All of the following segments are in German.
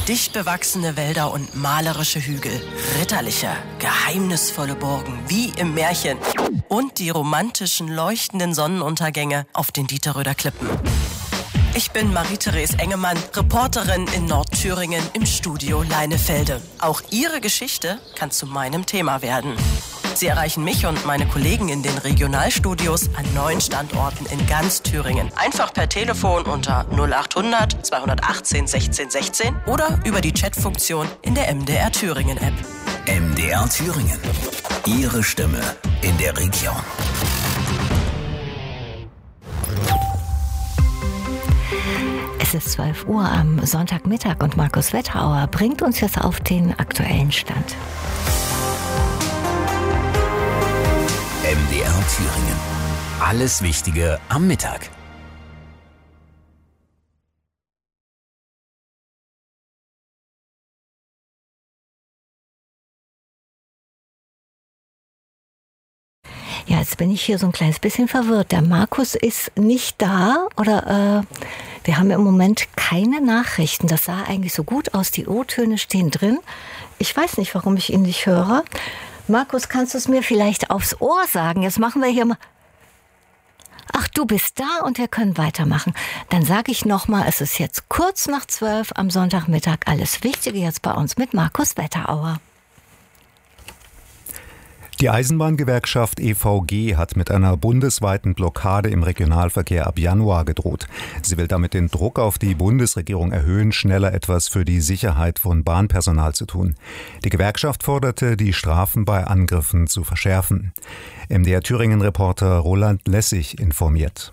Dicht bewachsene Wälder und malerische Hügel, ritterliche, geheimnisvolle Burgen wie im Märchen und die romantischen, leuchtenden Sonnenuntergänge auf den Dieterröder Klippen. Ich bin Marie-Therese Engemann, Reporterin in Nordthüringen im Studio Leinefelde. Auch Ihre Geschichte kann zu meinem Thema werden. Sie erreichen mich und meine Kollegen in den Regionalstudios an 9 Standorten in ganz Thüringen. Einfach per Telefon unter 0800 218 16 16 oder über die Chatfunktion in der MDR Thüringen App. MDR Thüringen. Ihre Stimme in der Region. Es ist 12 Uhr am Sonntagmittag und Markus Wetterauer bringt uns jetzt auf den aktuellen Stand. MDR Thüringen. Alles Wichtige am Mittag. Ja, jetzt bin ich hier so ein kleines bisschen verwirrt. Der Markus ist nicht da oder wir haben im Moment keine Nachrichten. Das sah eigentlich so gut aus. Die O-Töne stehen drin. Ich weiß nicht, warum ich ihn nicht höre. Markus, kannst du es mir vielleicht aufs Ohr sagen? Jetzt machen wir hier mal... Ach, du bist da und wir können weitermachen. Dann sage ich nochmal, es ist jetzt kurz nach 12 am Sonntagmittag. Alles Wichtige jetzt bei uns mit Markus Wetterauer. Die Eisenbahngewerkschaft EVG hat mit einer bundesweiten Blockade im Regionalverkehr ab Januar gedroht. Sie will damit den Druck auf die Bundesregierung erhöhen, schneller etwas für die Sicherheit von Bahnpersonal zu tun. Die Gewerkschaft forderte, die Strafen bei Angriffen zu verschärfen. MDR Thüringen-Reporter Roland Lessig informiert.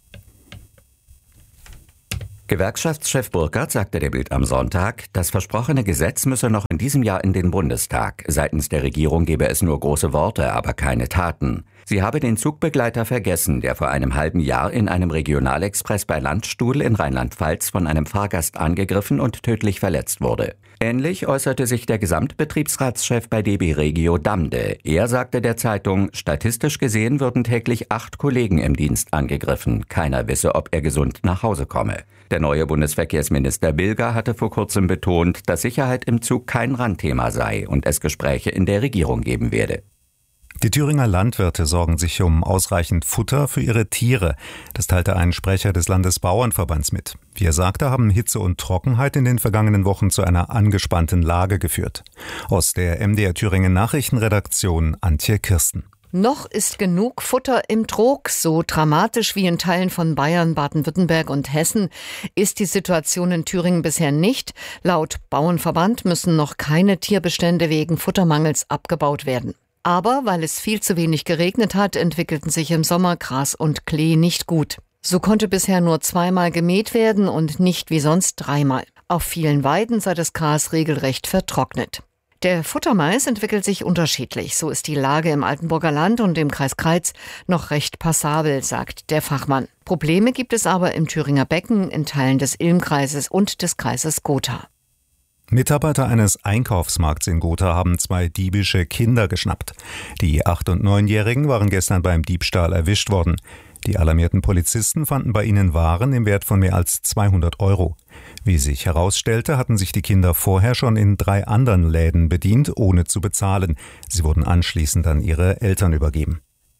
Gewerkschaftschef Burkhardt sagte der Bild am Sonntag, das versprochene Gesetz müsse noch in diesem Jahr in den Bundestag. Seitens der Regierung gebe es nur große Worte, aber keine Taten. Sie habe den Zugbegleiter vergessen, der vor einem halben Jahr in einem Regionalexpress bei Landstuhl in Rheinland-Pfalz von einem Fahrgast angegriffen und tödlich verletzt wurde. Ähnlich äußerte sich der Gesamtbetriebsratschef bei DB Regio Damde. Er sagte der Zeitung, statistisch gesehen würden täglich 8 Kollegen im Dienst angegriffen. Keiner wisse, ob er gesund nach Hause komme. Der neue Bundesverkehrsminister Bilger hatte vor kurzem betont, dass Sicherheit im Zug kein Randthema sei und es Gespräche in der Regierung geben werde. Die Thüringer Landwirte sorgen sich um ausreichend Futter für ihre Tiere. Das teilte ein Sprecher des Landesbauernverbands mit. Wie er sagte, haben Hitze und Trockenheit in den vergangenen Wochen zu einer angespannten Lage geführt. Aus der MDR Thüringen Nachrichtenredaktion Antje Kirsten. Noch ist genug Futter im Trog. So dramatisch wie in Teilen von Bayern, Baden-Württemberg und Hessen ist die Situation in Thüringen bisher nicht. Laut Bauernverband müssen noch keine Tierbestände wegen Futtermangels abgebaut werden. Aber weil es viel zu wenig geregnet hat, entwickelten sich im Sommer Gras und Klee nicht gut. So konnte bisher nur 2-mal gemäht werden und nicht wie sonst 3-mal. Auf vielen Weiden sei das Gras regelrecht vertrocknet. Der Futtermais entwickelt sich unterschiedlich. So ist die Lage im Altenburger Land und im Kreis Kreitz noch recht passabel, sagt der Fachmann. Probleme gibt es aber im Thüringer Becken, in Teilen des Ilmkreises und des Kreises Gotha. Mitarbeiter eines Einkaufsmarkts in Gotha haben 2 diebische Kinder geschnappt. Die 8- und 9-Jährigen waren gestern beim Diebstahl erwischt worden. Die alarmierten Polizisten fanden bei ihnen Waren im Wert von mehr als 200 €. Wie sich herausstellte, hatten sich die Kinder vorher schon in 3 anderen Läden bedient, ohne zu bezahlen. Sie wurden anschließend an ihre Eltern übergeben.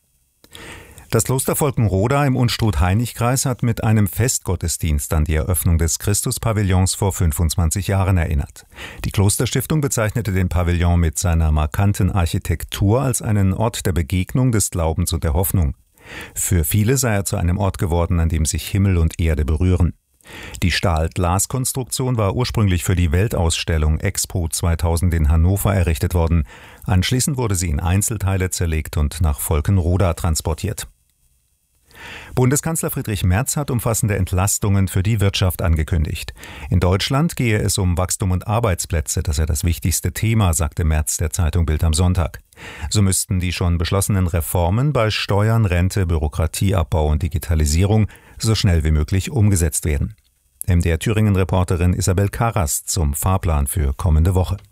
Das Kloster Volkenroda im Unstrut-Hainich-Kreis hat mit einem Festgottesdienst an die Eröffnung des Christus-Pavillons vor 25 Jahren erinnert. Die Klosterstiftung bezeichnete den Pavillon mit seiner markanten Architektur als einen Ort der Begegnung, des Glaubens und der Hoffnung. Für viele sei er zu einem Ort geworden, an dem sich Himmel und Erde berühren. Die Stahl-Glas-Konstruktion war ursprünglich für die Weltausstellung Expo 2000 in Hannover errichtet worden. Anschließend wurde sie in Einzelteile zerlegt und nach Volkenroda transportiert. Bundeskanzler Friedrich Merz hat umfassende Entlastungen für die Wirtschaft angekündigt. In Deutschland gehe es um Wachstum und Arbeitsplätze, das sei das wichtigste Thema, sagte Merz der Zeitung Bild am Sonntag. So müssten die schon beschlossenen Reformen bei Steuern, Rente, Bürokratieabbau und Digitalisierung so schnell wie möglich umgesetzt werden. MDR Thüringen-Reporterin Isabel Karas zum Fahrplan für kommende Woche.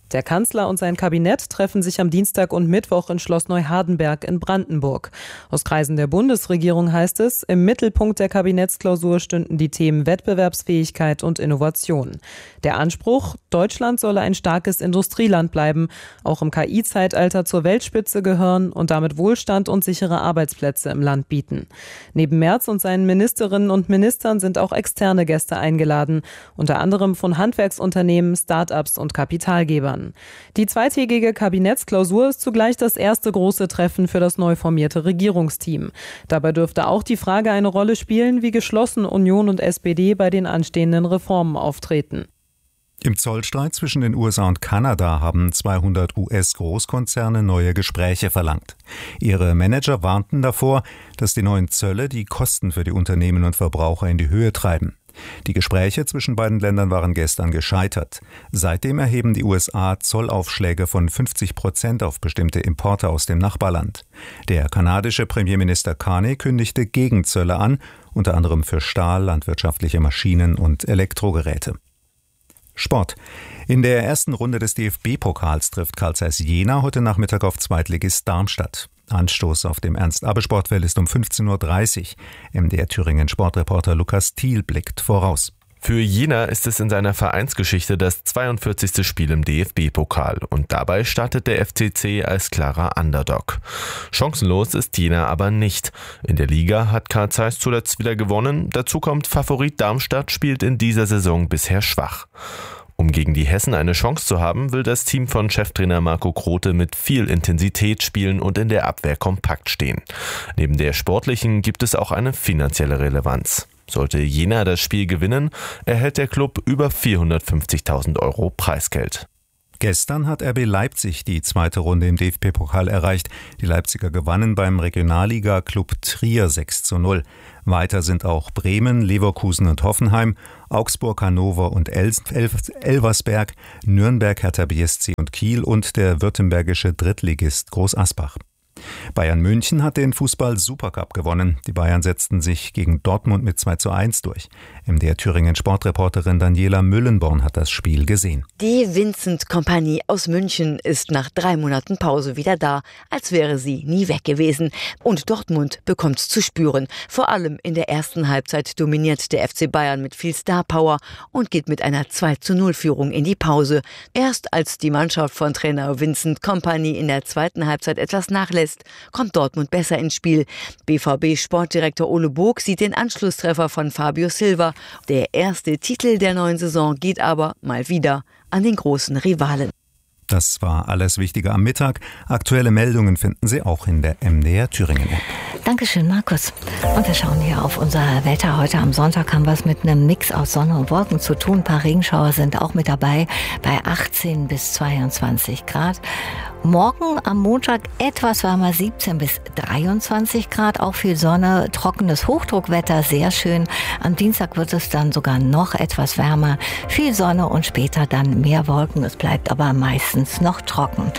Der Kanzler und sein Kabinett treffen sich am Dienstag und Mittwoch in Schloss Neuhardenberg in Brandenburg. Aus Kreisen der Bundesregierung heißt es, im Mittelpunkt der Kabinettsklausur stünden die Themen Wettbewerbsfähigkeit und Innovation. Der Anspruch, Deutschland solle ein starkes Industrieland bleiben, auch im KI-Zeitalter zur Weltspitze gehören und damit Wohlstand und sichere Arbeitsplätze im Land bieten. Neben Merz und seinen Ministerinnen und Ministern sind auch externe Gäste eingeladen, unter anderem von Handwerksunternehmen, Start-ups und Kapitalgebern. Die zweitägige Kabinettsklausur ist zugleich das erste große Treffen für das neu formierte Regierungsteam. Dabei dürfte auch die Frage eine Rolle spielen, wie geschlossen Union und SPD bei den anstehenden Reformen auftreten. Im Zollstreit zwischen den USA und Kanada haben 200 US-Großkonzerne neue Gespräche verlangt. Ihre Manager warnten davor, dass die neuen Zölle die Kosten für die Unternehmen und Verbraucher in die Höhe treiben. Die Gespräche zwischen beiden Ländern waren gestern gescheitert. Seitdem erheben die USA Zollaufschläge von 50% auf bestimmte Importe aus dem Nachbarland. Der kanadische Premierminister Carney kündigte Gegenzölle an, unter anderem für Stahl, landwirtschaftliche Maschinen und Elektrogeräte. Sport. In der ersten Runde des DFB-Pokals trifft Carl Zeiss Jena heute Nachmittag auf Zweitligist Darmstadt. Anstoß auf dem Ernst-Abbe-Sportfeld ist um 15.30 Uhr. MDR Thüringen Sportreporter Lukas Thiel blickt voraus. Für Jena ist es in seiner Vereinsgeschichte das 42. Spiel im DFB-Pokal und dabei startet der FCC als klarer Underdog. Chancenlos ist Jena aber nicht. In der Liga hat Carl Zeiss zuletzt wieder gewonnen. Dazu kommt Favorit Darmstadt, spielt in dieser Saison bisher schwach. Um gegen die Hessen eine Chance zu haben, will das Team von Cheftrainer Marco Grote mit viel Intensität spielen und in der Abwehr kompakt stehen. Neben der sportlichen gibt es auch eine finanzielle Relevanz. Sollte Jena das Spiel gewinnen, erhält der Klub über 450.000 € Preisgeld. Gestern hat RB Leipzig die zweite Runde im DFB-Pokal erreicht. Die Leipziger gewannen beim Regionalliga-Klub Trier 6:0. Weiter sind auch Bremen, Leverkusen und Hoffenheim, Augsburg, Hannover und Elversberg, Nürnberg, Hertha BSC und Kiel und der württembergische Drittligist Groß Asbach. Bayern München hat den Fußball-Supercup gewonnen. Die Bayern setzten sich gegen Dortmund mit 2:1 durch. MDR Thüringen Sportreporterin Daniela Müllenborn hat das Spiel gesehen. Die Vincent-Kompanie aus München ist nach 3 Monaten Pause wieder da, als wäre sie nie weg gewesen. Und Dortmund bekommt's zu spüren. Vor allem in der ersten Halbzeit dominiert der FC Bayern mit viel Star-Power und geht mit einer 2:0-Führung in die Pause. Erst als die Mannschaft von Trainer Vincent Kompany in der zweiten Halbzeit etwas nachlässt, kommt Dortmund besser ins Spiel. BVB-Sportdirektor Ole Bog sieht den Anschlusstreffer von Fabio Silva. Der erste Titel der neuen Saison geht aber mal wieder an den großen Rivalen. Das war alles Wichtige am Mittag. Aktuelle Meldungen finden Sie auch in der MDR Thüringen App. Dankeschön, Markus. Und wir schauen hier auf unser Wetter. Heute am Sonntag haben wir es mit einem Mix aus Sonne und Wolken zu tun. Ein paar Regenschauer sind auch mit dabei bei 18 bis 22 Grad. Morgen am Montag etwas wärmer, 17 bis 23 Grad, auch viel Sonne, trockenes Hochdruckwetter, sehr schön. Am Dienstag wird es dann sogar noch etwas wärmer, viel Sonne und später dann mehr Wolken. Es bleibt aber meistens noch trocken.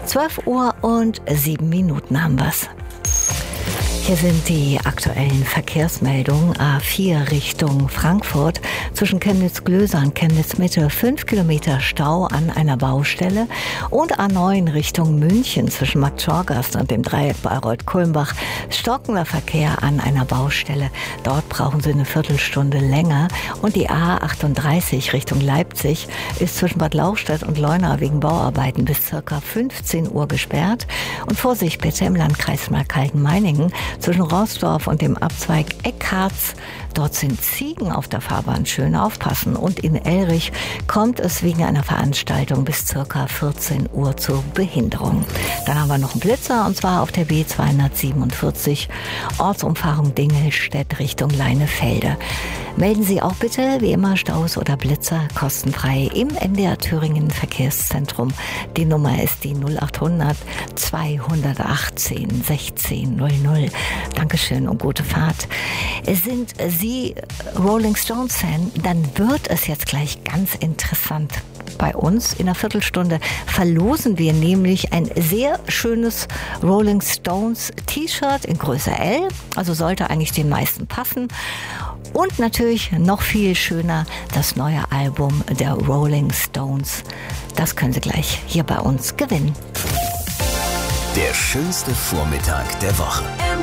12:07 haben wir's. Hier sind die aktuellen Verkehrsmeldungen. A4 Richtung Frankfurt. Zwischen Chemnitz-Glöser und Chemnitz-Mitte 5 Kilometer Stau an einer Baustelle. Und A9 Richtung München zwischen Marktschorgast und dem Dreieck Bayreuth-Kulmbach. Stockender Verkehr an einer Baustelle. Dort brauchen Sie eine Viertelstunde länger. Und die A38 Richtung Leipzig ist zwischen Bad Lauchstädt und Leuna wegen Bauarbeiten bis ca. 15 Uhr gesperrt. Und Vorsicht bitte im Landkreis Markkalden-Meiningen zwischen Roßdorf und dem Abzweig Eckharz. Dort sind Ziegen auf der Fahrbahn. Schön aufpassen. Und in Elrich kommt es wegen einer Veranstaltung bis ca. 14 Uhr zur Behinderung. Dann haben wir noch einen Blitzer, und zwar auf der B247, Ortsumfahrung Dingelstedt Richtung Leinefelde. Melden Sie auch bitte, wie immer, Staus oder Blitzer kostenfrei im NDR Thüringen Verkehrszentrum. Die Nummer ist die 0800 218 1600. Dankeschön und gute Fahrt. Sind Sie Rolling Stones Fan? Dann wird es jetzt gleich ganz interessant. Bei uns in einer Viertelstunde verlosen wir nämlich ein sehr schönes Rolling Stones T-Shirt in Größe L. Also sollte eigentlich den meisten passen. Und natürlich noch viel schöner das neue Album der Rolling Stones. Das können Sie gleich hier bei uns gewinnen. Der schönste Vormittag der Woche.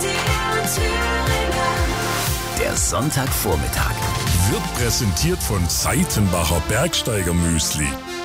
Der Sonntagvormittag wird präsentiert von Seitenbacher Bergsteiger Müsli.